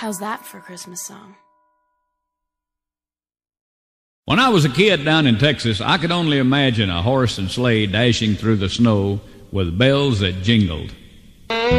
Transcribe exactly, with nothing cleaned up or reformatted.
How's that for a Christmas song? When I was a kid down in Texas, I could only imagine a horse and sleigh dashing through the snow with bells that jingled.